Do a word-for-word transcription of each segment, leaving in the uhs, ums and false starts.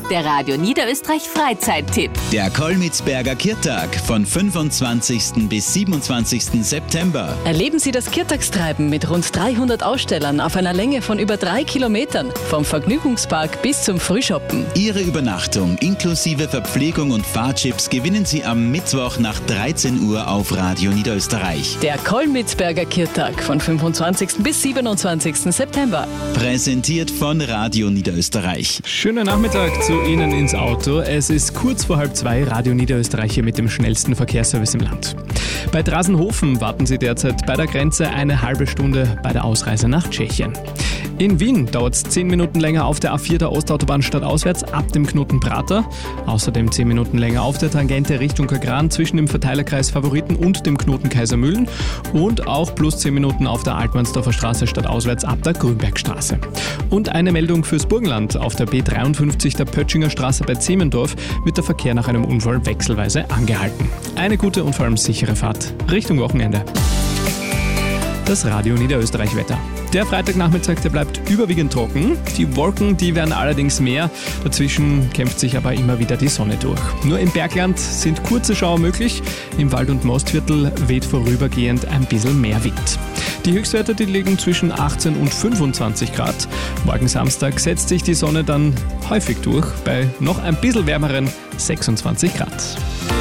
der Radio Niederösterreich Freizeittipp. Der Kollmitzberger Kirtag von fünfundzwanzigsten bis siebenundzwanzigsten September. Erleben Sie das Kirtagstreiben mit rund dreihundert Ausstellern auf einer Länge von über drei Kilometern, vom Vergnügungspark bis zum Frühshoppen. Ihre Übernachtung inklusive Verpflegung und Fahrchips gewinnen Sie am Mittwoch nach dreizehn Uhr auf Radio Niederösterreich. Der Kollmitzberger Kirtag von fünfundzwanzigsten bis siebenundzwanzigsten September. Präsentiert von Radio Niederösterreich. Schönen Nachmittag zu Ihnen ins Auto. Es ist kurz vor halb zwei, Radio Niederösterreich hier mit dem schnellsten Verkehrsservice im Land. Bei Drasenhofen warten Sie derzeit bei der Grenze eine halbe Stunde bei der Ausreise nach Tschechien. In Wien dauert es zehn Minuten länger auf der A vier der Ostautobahn stadtauswärts ab dem Knoten Prater. Außerdem zehn Minuten länger auf der Tangente Richtung Kagran zwischen dem Verteilerkreis Favoriten und dem Knoten Kaisermühlen. Und auch plus zehn Minuten auf der Altmannsdorfer Straße stadtauswärts ab der Grünbergstraße. Und eine Meldung fürs Burgenland. Auf der B dreiundfünfzig der Pötschinger Straße bei Zehlendorf wird der Verkehr nach einem Unfall wechselweise angehalten. Eine gute und vor allem sichere Fahrt Richtung Wochenende. Das Radio Niederösterreich-Wetter. Der Freitagnachmittag, der bleibt überwiegend trocken. Die Wolken, die werden allerdings mehr. Dazwischen kämpft sich aber immer wieder die Sonne durch. Nur im Bergland sind kurze Schauer möglich. Im Wald- und Mostviertel weht vorübergehend ein bisschen mehr Wind. Die Höchstwerte, die liegen zwischen achtzehn und fünfundzwanzig Grad. Morgen Samstag setzt sich die Sonne dann häufig durch bei noch ein bisschen wärmeren sechsundzwanzig Grad.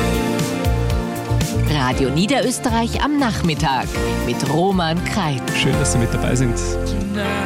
Radio Niederösterreich am Nachmittag mit Roman Kreit. Schön, dass Sie mit dabei sind.